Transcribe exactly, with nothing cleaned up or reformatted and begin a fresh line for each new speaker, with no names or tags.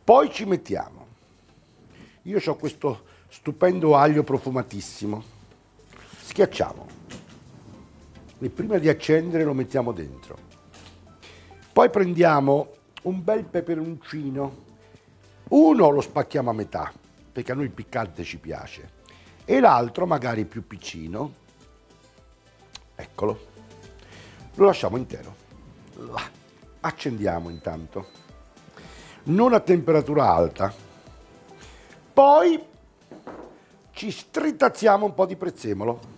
Poi ci mettiamo, io ho questo stupendo aglio profumatissimo, schiacciamo e prima di accendere lo mettiamo dentro. Poi prendiamo un bel peperoncino, uno lo spacchiamo a metà, perché a noi il piccante ci piace, e l'altro magari più piccino, eccolo, lo lasciamo intero. Là. Accendiamo intanto, non a temperatura alta, poi ci stritazziamo un po' di prezzemolo.